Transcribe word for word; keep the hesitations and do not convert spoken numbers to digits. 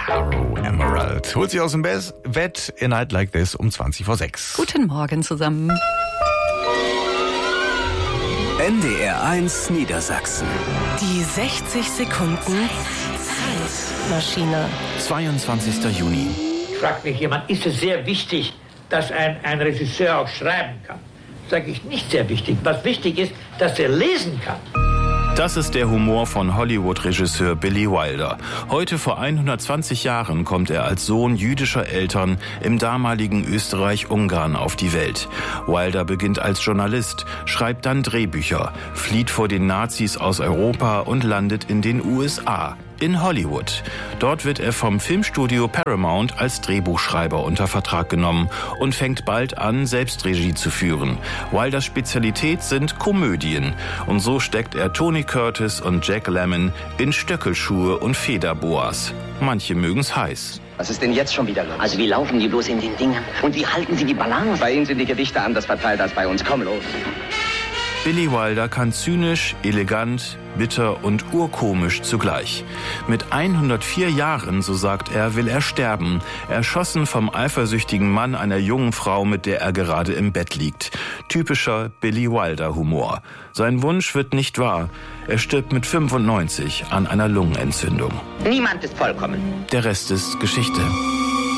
Caro Emerald holt sie aus dem Bett A Night Like This um zwanzig vor sechs. Guten Morgen zusammen. N D R eins Niedersachsen. Die sechzig Sekunden Zeitmaschine. zweiundzwanzigster Juni. Fragt mich jemand, ist es sehr wichtig, dass ein, ein Regisseur auch schreiben kann? Sage ich, nicht sehr wichtig. Was wichtig ist, dass er lesen kann. Das ist der Humor von Hollywood-Regisseur Billy Wilder. Heute vor hundertzwanzig Jahren kommt er als Sohn jüdischer Eltern im damaligen Österreich-Ungarn auf die Welt. Wilder beginnt als Journalist, schreibt dann Drehbücher, flieht vor den Nazis aus Europa und landet in den U S A. In Hollywood. Dort wird er vom Filmstudio Paramount als Drehbuchschreiber unter Vertrag genommen und fängt bald an, selbst Regie zu führen. Wilders Spezialität sind Komödien. Und so steckt er Tony Curtis und Jack Lemmon in Stöckelschuhe und Federboas. Manche mögen's heiß. Was ist denn jetzt schon wieder los? Also wie laufen die bloß in den Dingen? Und wie halten sie die Balance? Bei Ihnen sind die Gewichte anders verteilt als bei uns. Komm los. Billy Wilder kann zynisch, elegant, bitter und urkomisch zugleich. Mit hundertvier Jahren, so sagt er, will er sterben, erschossen vom eifersüchtigen Mann einer jungen Frau, mit der er gerade im Bett liegt. Typischer Billy Wilder-Humor. Sein Wunsch wird nicht wahr. Er stirbt mit fünfundneunzig an einer Lungenentzündung. Niemand ist vollkommen. Der Rest ist Geschichte.